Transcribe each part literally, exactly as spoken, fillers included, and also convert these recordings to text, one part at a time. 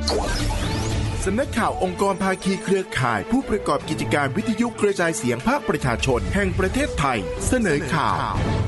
สำนักข่าวองค์กรภาคีเครือข่ายผู้ประกอบกิจการวิทยุกระจายเสียงภาคประชาชนแห่งประเทศไทยเสนอข่าว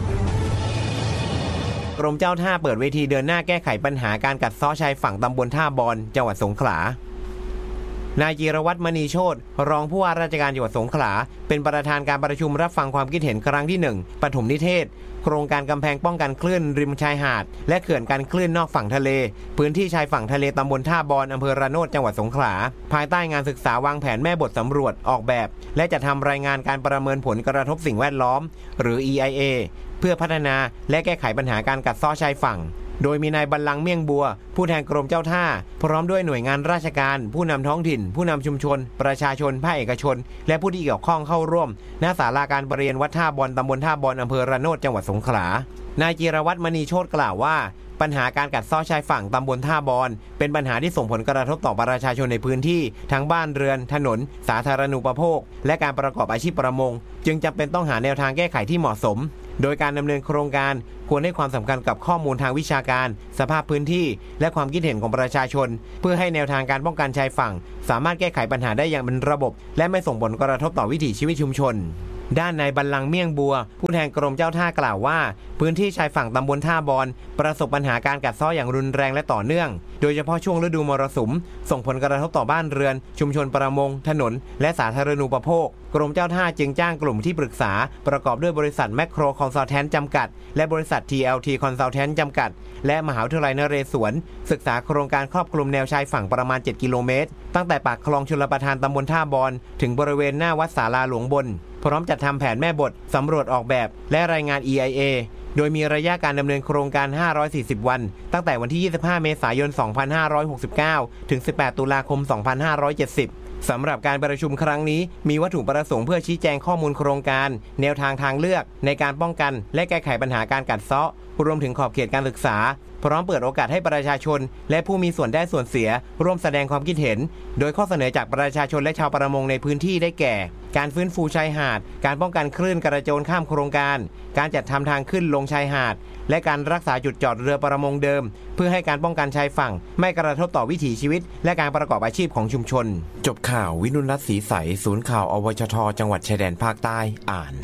กรมเจ้าท่าเปิดเวทีเดินหน้าแก้ไขปัญหาการกัดเซาะชายฝั่งตำบลท่าบอนจังหวัดสงขลานายจิรวัฒน์มณีโชติรองผู้ว่าราชการจังหวัดสงขลาเป็นประธานการประชุมรับฟังความคิดเห็นครั้งที่หนึ่งปฐมนิเทศโครงการกำแพงป้องกันคลื่นริมชายหาดและเขื่อนกันคลื่นนอกฝั่งทะเลพื้นที่ชายฝั่งทะเลตำบลท่าบอนอำเภอระโนดจังหวัดสงขลาภายใต้งานศึกษาวางแผนแม่บทสำรวจออกแบบและจะทำรายงานการประเมินผลกระทบสิ่งแวดล้อมหรือ อี ไอ เอ เพื่อพัฒนาและแก้ไขปัญหาการกัดเซาะชายฝั่งโดยมีนายบัลลังก์เมี่ยงบัวผู้แทนกรมเจ้าท่าพร้อมด้วยหน่วยงานราชการผู้นำท้องถิ่นผู้นำชุมชนประชาชนภาคเอกชนและผู้ที่เกี่ยวข้องเข้าร่วมณศาลาการประเรียนวัดท่าบอนตำบลท่าบอนอำเภอระโนดจังหวัดสงขลานายจิรวัฒน์มณีโชติกล่าวว่าปัญหาการกัดเซาะชายฝั่งตำบลท่าบอนเป็นปัญหาที่ส่งผลกระทบต่อประชาชนในพื้นที่ทั้งบ้านเรือนถนนสาธารณูปโภคและการประกอบอาชีพประมงจึงจำเป็นต้องหาแนวทางแก้ไขที่เหมาะสมโดยการดำเนินโครงการควรให้ความสำคัญกับข้อมูลทางวิชาการสภาพพื้นที่และความคิดเห็นของประชาชนเพื่อให้แนวทางการป้องกันชายฝั่งสามารถแก้ไขปัญหาได้อย่างเป็นระบบและไม่ส่งผลกระทบต่อวิถีชีวิตชุมชนด้านนายบัลลังก์เมี่ยงบัวผู้แทนกรมเจ้าท่ากล่าวว่าพื้นที่ชายฝั่งตำบลท่าบอนประสบปัญหาการกัดเซาะอย่างรุนแรงและต่อเนื่องโดยเฉพาะช่วงฤดูมรสุมส่งผลกระทบต่อบ้านเรือนชุมชนประมงถนนและสาธารณูปโภคกรมเจ้าท่าจึงจ้างกลุ่มที่ปรึกษาประกอบด้วยบริษัทแมคโครคอนซัลแทนท์จำกัดและบริษัท ที แอล ที Consultant จำกัดและมหาวิทยาลัยนเรศวรศึกษาโครงการครอบคลุมแนวชายฝั่งประมาณเจ็ดกิโลเมตรตั้งแต่ปากคลองชลประทานตำบลท่าบอนถึงบริเวณหน้าวัดศาลาหลวงบนพร้อมจัดทำแผนแม่บทสำรวจออกแบบและรายงาน อี ไอ เอ โดยมีระยะการดำเนินโครงการห้าร้อยสี่สิบวันตั้งแต่วันที่ยี่สิบห้าเมษายนสองพันห้าร้อยหกสิบเก้าถึงสิบแปดตุลาคมสองพันห้าร้อยเจ็ดสิบสำหรับการประชุมครั้งนี้มีวัตถุประสงค์เพื่อชี้แจงข้อมูลโครงการแนวทางทางเลือกในการป้องกันและแก้ไขปัญหาการกัดเซาะรวมถึงขอบเขตการศึกษาพร้อมเปิดโอกาสให้ประชาชนและผู้มีส่วนได้ส่วนเสียร่วมแสดงความคิดเห็นโดยข้อเสนอจากประชาชนและชาวประมงในพื้นที่ได้แก่การฟื้นฟูชายหาดการป้องกันคลื่นกระโจนข้ามโครงการการจัดทำทางขึ้นลงชายหาดและการรักษาจุดจอดเรือประมงเดิมเพื่อให้การป้องกันชายฝั่งไม่กระทบต่อวิถีชีวิตและการประกอบอาชีพของชุมชนจบข่าววินุรัตน์ศรีใสศูนย์ข่าวอวชทจังหวัดชายแดนภาคใต้อ่าน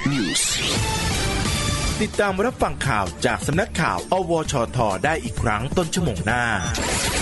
ติดตามรับฟังข่าวจากสำนักข่าวอวชทได้อีกครั้งต้นชั่วโมงหน้า